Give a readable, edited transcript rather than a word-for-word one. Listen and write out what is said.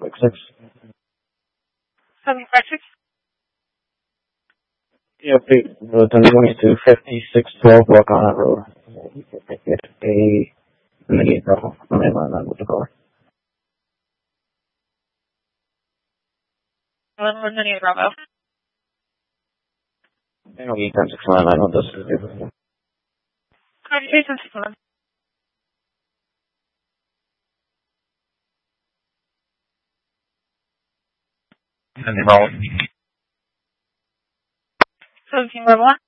6. 756? Yep, the 225612 Rock Island Road. Get a Renegade Bravo. I'm in line with the car. Renegade Bravo. I don't get 1069, I know this is different. Copy, 1069. And they're all 17 Bravo.